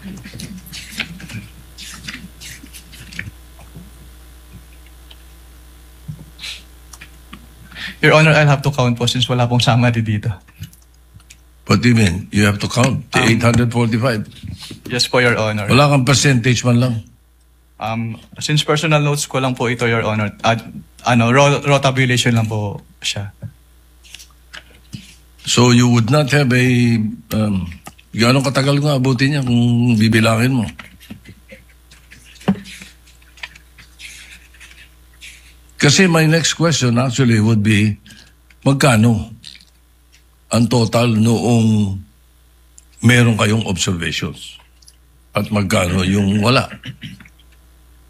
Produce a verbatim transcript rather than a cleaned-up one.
Your Honor, I'll have to count po since wala pong summary dito. What do you mean? You have to count the Um, eight hundred forty-five. Yes po, Your Honor. Wala kang percentage man lang. Um, since personal notes ko lang po ito, Your Honor, at ano, raw, raw tabulation lang po siya. So you would not have a... Um, gano'ng katagal nga abutin niya kung bibilangin mo? Kasi my next question actually would be, magkano ang total noong meron kayong observations? At magkano yung wala?